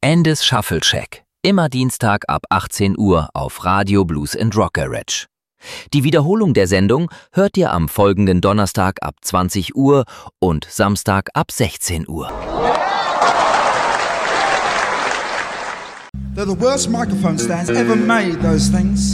Andy's Shuffle Shack. Immer Dienstag ab 18 Uhr auf Radio Blues & Rock Garage. Die Wiederholung der Sendung hört ihr am folgenden Donnerstag ab 20 Uhr und Samstag ab 16 Uhr. They're the worst microphone stands ever made, those things.